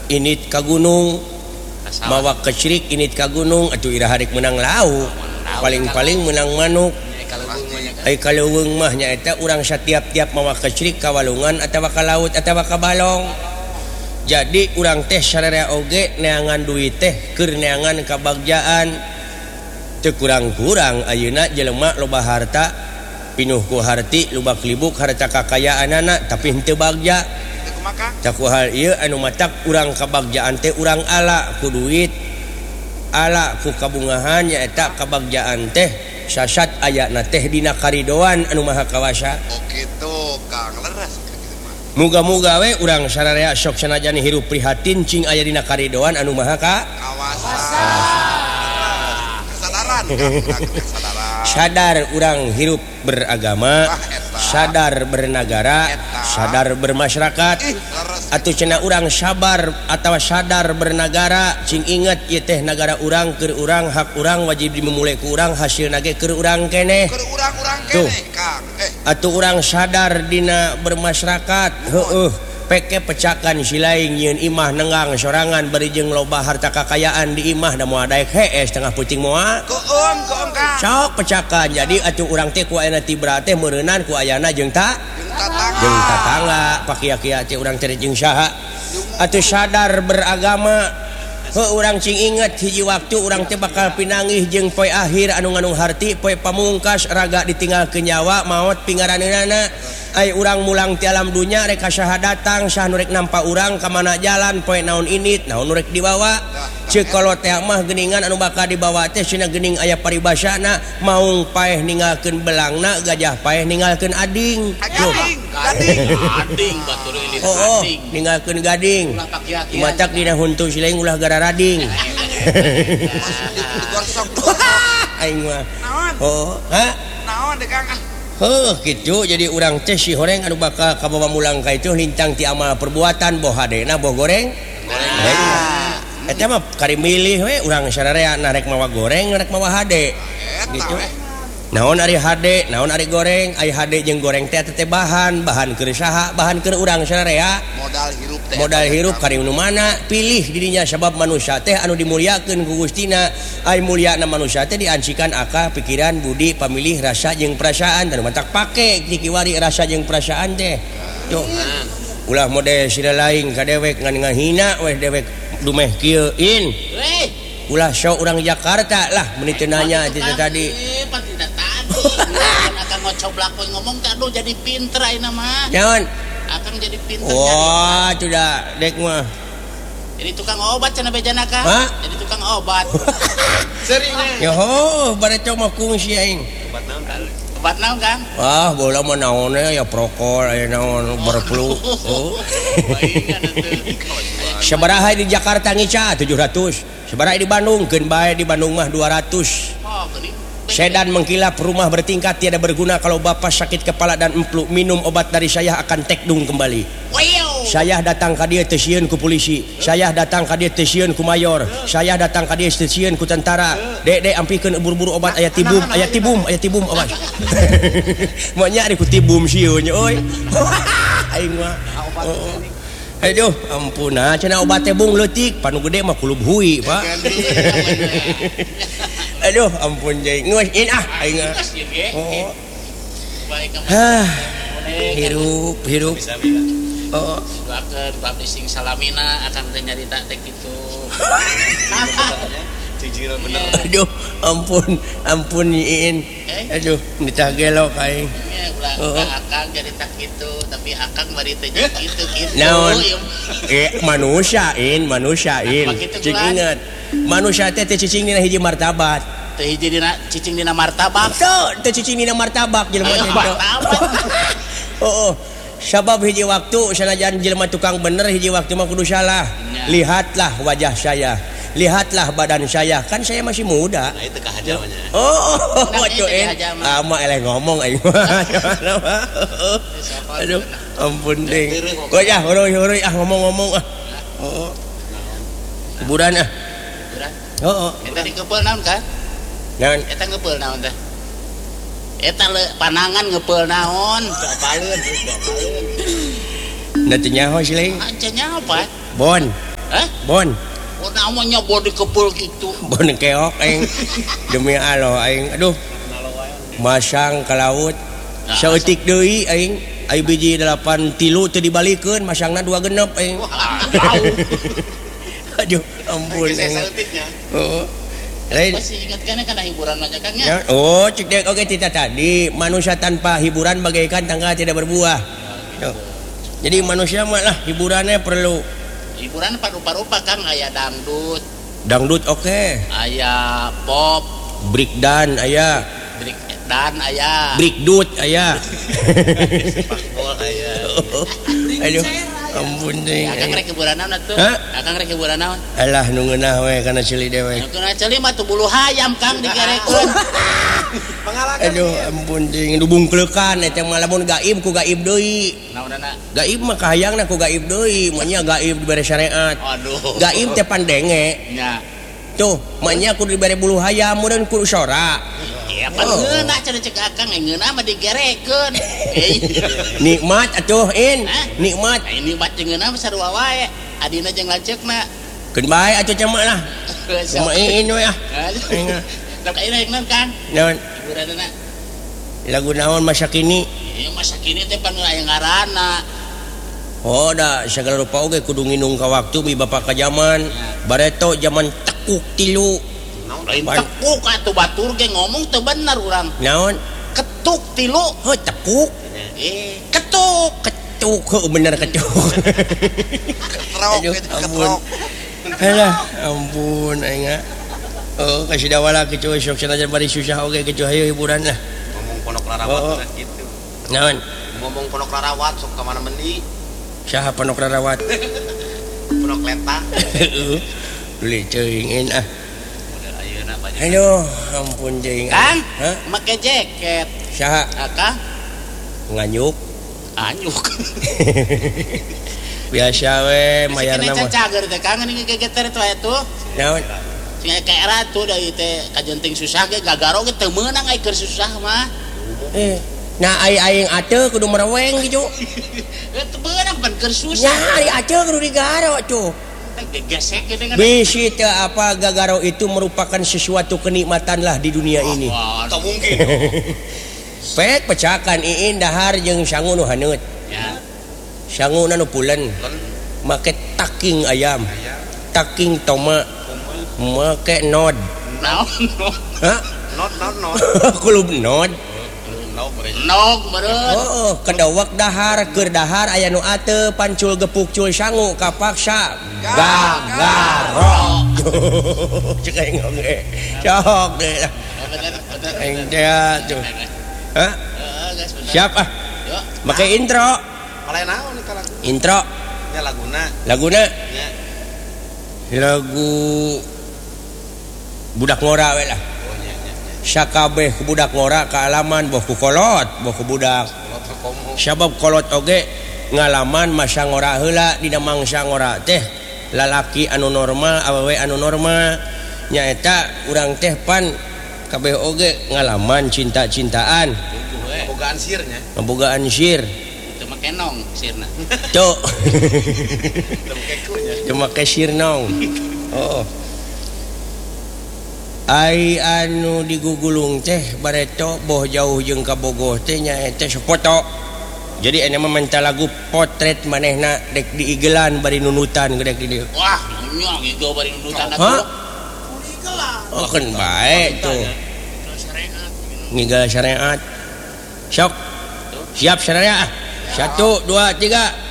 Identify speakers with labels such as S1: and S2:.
S1: init ka gunung mawa kecrik init ka gunung atuh ira hadik menang lauk paling-paling menang manuk ai kaleuweung mah nyaeta urang satiap-tiap mawa kecrik ka walungan atawa ka laut atawa ka balong jadi urang teh sararea oge neangan duit teh keur neangan kabagjaan teu kurang-kurang ayeuna jelema loba harta pinuh ku harti loba klibuk harta kakayaanana tapi henteu bagja caku hal ieu anu matak urang kabagjaan teh urang ala ku duit ala ku kabungahan nyaeta kabagjaan teh sasat ayana teh dina karidoan anu maha kawasa
S2: oh kitu Kang leres
S1: muga-muga we urang sararea sok sanajan hirup prihatin cing aya dina karidoan anu maha kawasa
S2: kesadaran
S1: sadar urang hirup beragama sadar bernagara sadar bermasyarakat atuh cenah urang sabar atawa sadar bernagara cing inget ieu teh nagara urang keur urang hak urang wajib dimulai ku urang hasilna ge keur urang keneh
S2: keur urang keneh Kang
S1: atuh urang sadar dina bermasyarakat heueuh peke pecakan silaing nyieun imah nenggang sorangan bari jeung loba harta kakayaan di imah da moal daek hees tengah puting moal
S2: Kang
S1: sok pecakan jadi atuh urang teh ku ayeuna tibra teh meureunan ku ayana jeung tatangga pakia-kia teh urang teh jeung saha atuh sadar beragama urang cing inget hiji waktu urang teh bakal pinangih jeung poe akhir anu ngandung harti poe pamungkas raga ditinggalkeun nyawa maot pingaraneunana ai urang mulang ti alam dunya rek saha datang saha nu rek nampa urang ka mana jalan poe naon init naon nu rek dibawa ceuk kolot teh mah geuningan anu bakal dibawa teh cenah geuning aya paribasana maung paeh ninggalkeun belangna gajah paeh ninggalkeun ading
S3: gading batur ini
S1: gading ninggalkeun gading matak dina huntu silaing ulah gara rading aing mah
S2: naon deh Kang
S1: gitu jadi urang teh si horeng anu bakal kabawa mulang ka itu lintang ti amal perbuatan boh hadena boh goreng eta mah kari milih we urang sararea narek mawa goreng narek mawa hade gitu naon ari hade naon ari goreng ai hade jeung goreng teh teh bahan keur saha bahan keur urang sararea modal hirup kari nu mana pilih dirinya sabab manusia teh anu dimulyakeun ku Gustina ai mulyana manusia teh diancikan akal pikiran budi pamilih rasa jeung perasaan dan matak pake kiwari rasa jeung perasaan teh tuh ulah mode sira lain ka dewek ngan ngahina weh dewek dumeh kieu in ulah sok urang Jakarta lah menit nanya itu tadi
S3: akan ngocoblak ngomong teh aduh jadi pinter ayeuna mah
S1: naon
S3: akan jadi pinter
S1: wah sudah dek mah
S3: jadi tukang obat cenah bejana Kang jadi tukang obat
S1: seringnya yo bare cok mah kungsi aing
S3: obat naon Kang
S1: wah bola mah naonnya ya prokol aya naon berflu sabaraha di Jakarta ngica 700 sabaraha di Bandung keun bae di Bandung mah 200 sedan mengkilap rumah bertingkat tiada berguna kalau bapak sakit kepala dan emplu minum obat dari saya akan tekdung kembali saya datang ke dia stasiun ku polisi saya datang ke dia stasiun ku mayor saya datang ke dia stasiun ku tentara dek ampikeun buru-buru obat aya tibum obat maunya ari ku tibum sieun euy aing mah aduh ampun cenah obat teh bung leutik panu gede mah kulub hui Pak aduh ampun jai ngeus in aing hirup
S3: doakeun publishing salamina akan teh nyarita teh kitu jujur bener
S1: aduh ampun in aduh ditah gelok aing
S3: akang nyarita kitu tapi akang bari teh kitu
S1: naon manusia in cing inget manusia teh cicing dina hiji martabat
S3: teh hiji dina cicing dina martabak
S1: teh cicing dina martabak jelema teh sabab hiji waktu sanajan jelema tukang bener hiji waktu mah kudu salah lihatlah wajah saya lihatlah badan saya kan saya masih muda
S3: nah itu kahajamanya
S1: ama eleh ngomong aing aduh ampun ding goyah heureui ngomong kuburan
S3: eta dikepeul naon Kang
S1: naon
S3: eta ngepeul naon teh eta panangan ngepeul naon
S1: da teu nyaho sileng
S3: cenah apa
S1: bon Bon
S3: Oh namanya body kepul gitu.
S1: bon keok aing demi Allah aing aduh masang ke laut saeutik deui aing ai biji 8 tilu teu dibalikeun masangna 2 genep aing aduh ampun oh lain
S3: masih ingat kana hiburan aja Kang ya.
S1: Oh cek dek oke kita tadi manusia tanpa hiburan bagaikan tangga tidak berbuah. Tuh. Jadi manusia malah hiburannya perlu
S3: Hiburan parupa-rupa Kang aya
S1: dangdut oke.
S3: Aya pop,
S1: Breakdance aya. Breakdut aya.
S3: Pakbol aya.
S1: Aduh ampun deh.
S3: Akang rek hiburan naon atuh? Akang rek hiburan naon?
S1: Alah nu ngeunah we kana cili dewe.
S3: Nu kana cili mah tuh bulu hayam Kang digerekeun.
S1: Aduh ampun ding nu bungkeulekan eta mah lamun gaib ku gaib deui.
S3: Naonana?
S1: Gaib mah kahayangna ku gaib deui, manya gaib dibere syariat.
S3: Aduh.
S1: Gaib teh pandenge.
S3: Nya.
S1: Tuh, manya kudu dibere bulu hayam mun kudu sora.
S3: Ya pan ngeunah cenah cek Akang ngeunah mah digerekeun.
S1: Nikmat atuh in. Nikmat.
S3: Ini bat jeung ngeunah mah sarua wae. Adina jeung lanceukna.
S1: Keun bae atuh cema lah. Cuma in we ah.
S3: Tak ira yang kan?
S1: Naon?
S3: Hiburanna.
S1: Lagu naon masa kini?
S3: Ieu masa kini teh pan aya ngaranna.
S1: Oh da segala rupa oge kudu nginung ka waktu bi bapak ka zaman. Bareto zaman tekuk tilu.
S3: Lain tekuk atuh batur ge ngomong teu bener urang.
S1: Naon?
S3: Ketuk tilu.
S1: Oh tekuk. Ketuk bener ketuk.
S2: Ketrok gitu ketrok.
S1: Alah ampun aing. Oh kasih dawala kitu sok sanajan bari susah oge kitu hayu hiburan lah.
S2: Ngomong ponok larawat gitu.
S1: Naon?
S2: Ngomong ponok larawat sok ka mana meuni?
S1: Saha ponok larawat?
S2: Ponok lenta.
S1: Heeh. Beli ceuing ah.
S3: Model ayeuna banyak.
S1: Aduh, ampun jeung.
S3: Kang,
S1: Hah?
S3: make jaket.
S1: Saha?
S3: Akang
S1: Nganyuk.
S3: anyuk.
S1: Biasa we mayarna mah.
S3: Sing cacager teh Kang ini gegeter itu aya tuh.
S1: Naon?
S3: Sing kayak era tuh dari teh kajenting susah ge gagaro ge teu meunang ai keur susah mah.
S1: Nah aing ateu kudu mereweng gitu.
S3: Teu meunang pan keur susah.
S1: Nya ari ateu kudu digaro tuh.
S3: Gesek ge dengan.
S1: Bisi teu apa gagaro itu merupakan sesuatu kenikmatan lah di dunia ini.
S2: Tak mungkin.
S1: Pek pecakan iin dahar jeung sangu nu haneut.
S3: Ya.
S1: Sangu nu pulen. Make taking ayam. Taking tomat. Make nod.
S3: Naon?
S1: Hah?
S2: Not.
S1: Kulub nod.
S3: Nog meureun.
S1: Oh, kedawak dahar keur dahar aya nu ateu pancul gepuk cul sangu kapaksa gagaro. Cek aing oge. Cok deh. Aing teh tuh. Hah? Siap ah.
S3: Yuk.
S1: Make intro.
S2: Malih naon eta lagu?
S1: Intro.
S2: Nya
S1: Laguna
S2: nya.
S1: lagu budak ngora we lah.
S2: Oh nya.
S1: Sakabeh ku budak ngora ka alaman boh ku kolot, boh ku budak. Sabab kolot oge ngalaman masa ngora heula dina mangsa ngora teh lalaki anu normal awewe anu normal nyaeta urang teh pan kabeh oge ngalaman cinta-cintaan.
S2: Bogaan sirnya.
S1: Pembogaan sir.
S3: Teu make nong sirna.
S1: Cuk.
S2: Demkekunya.
S1: Cuma ke sir nong. Oh. Ai anu digugulung teh bareto boh jauh jeung ka Bogoh teh nyaeta sapoto. Jadi ene mah minta lagu potret manehna dek diigelan bari nunutan gedek di dieu.
S3: Wah, nyong ieu bari nunutan
S1: Hah?
S3: atuh.
S1: Oh kan bae tuh. Ngigel syariat. Sok. Siap syariat. 1 2 3